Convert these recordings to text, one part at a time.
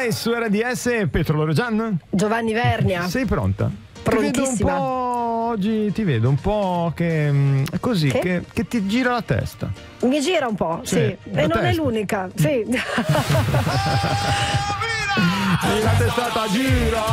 Lei su RDS, Pietro Loregian. Giovanni Vernia. Sei pronta? Prontissima. Oggi ti vedo un po' che così, che ti gira la testa. Mi gira un po', sì. E non testa. è l'unica, sì. La testata gira.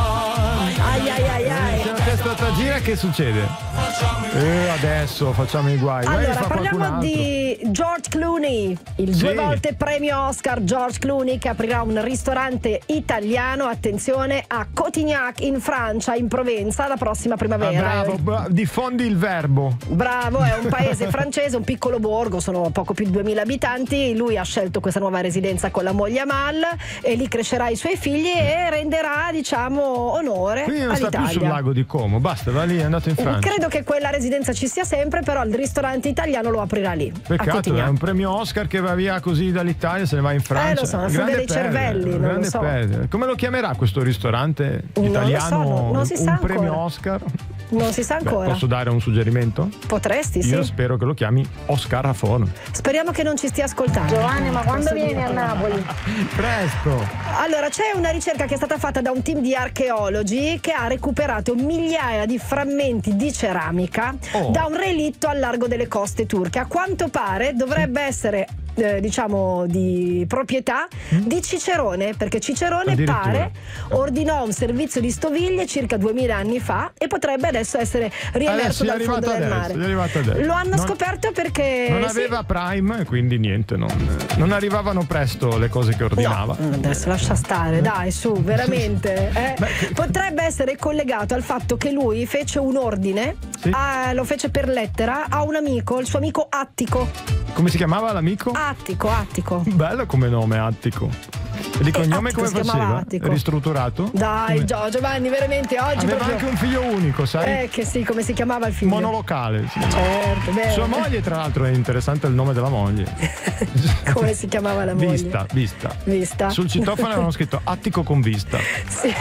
La testata gira, che succede? Adesso facciamo i guai. Allora, parliamo di George Clooney, il 2 volte premio Oscar George Clooney, che aprirà un ristorante italiano, attenzione, a Cotignac in Francia, in Provenza, la prossima primavera. Bravo, diffondi il verbo. Bravo, è un paese francese, un piccolo borgo, sono poco più di 2000 abitanti. Lui ha scelto questa nuova residenza con la moglie Amal e lì crescerà i suoi figli e renderà, diciamo, onore Quindi non all'Italia. sta più sul lago di Como, basta, va lì, è andato in Francia. Credo che quella residenza ci sia sempre, però il ristorante italiano lo aprirà lì. Peccato, è un premio Oscar che va via così dall'Italia, se ne va in Francia. Lo so, sono dei cervelli, non lo so. Come lo chiamerà questo ristorante italiano? Non si sa un premio ancora. Oscar? Non si sa ancora. Posso dare un suggerimento? Potresti, sì. Io spero che lo chiami Oscar Rafon. Speriamo che non ci stia ascoltando. Giovanni, ma quando vieni a Napoli? Presto! Allora, c'è una ricerca che è stata fatta da un team di archeologi che ha recuperato migliaia di frammenti di ceramica da un relitto al largo delle coste turche. A quanto pare dovrebbe essere diciamo di proprietà di Cicerone, perché Cicerone pare ordinò un servizio di stoviglie circa 2000 anni fa e potrebbe adesso essere riemerso dal fondo del mare. Lo hanno scoperto perché non aveva Prime, quindi niente, non arrivavano presto le cose che ordinava. No, adesso lascia stare, dai, su, veramente. Potrebbe essere collegato al fatto che lui fece un ordine, lo fece per lettera a un amico, il suo amico Attico. Come si chiamava l'amico? Attico. Bello come nome, Attico. E di cognome come faceva? Ristrutturato? Dai, Giovanni, veramente oggi aveva proprio... anche un figlio unico, sai? Che sì, come si chiamava il figlio? Monolocale. Sì. Certo, bene. Sua moglie, tra l'altro, è interessante il nome della moglie. Come si chiamava la moglie? Vista. Sul citofono avevano scritto Attico con vista. Sì.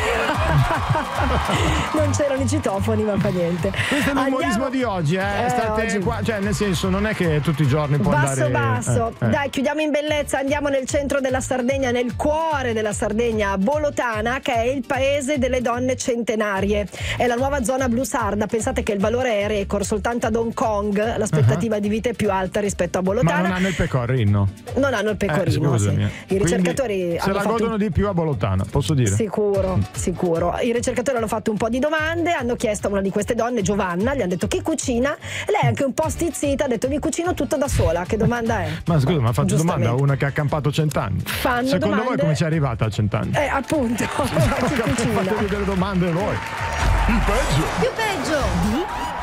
Non c'erano i citofoni, ma fa niente. Questo è l'umorismo di oggi, State qua, cioè, nel senso, non è che tutti i giorni può andare basso. Dai, chiudiamo in bellezza, andiamo nel centro della Sardegna, nel cuore della Sardegna, Bolotana, che è il paese delle donne centenarie. È la nuova zona blu sarda. Pensate che il valore è record, soltanto ad Hong Kong l'aspettativa di vita è più alta rispetto a Bolotana. Ma non hanno il pecorino. Non hanno il pecorino, I ricercatori se la godono di più a Bolotana, posso dire. Sicuro. I ricercatori hanno fatto un po' di domande, hanno chiesto a una di queste donne, Giovanna, gli hanno detto chi cucina, e lei anche un po' stizzita ha detto mi cucino tutto da sola. Che domanda è? Ma scusa, ma faccio domanda a una che ha accampato 100 anni. Secondo voi come ci è arrivata a 100 anni? Appunto. Chi cucina? Fatevi delle domande voi. Più peggio di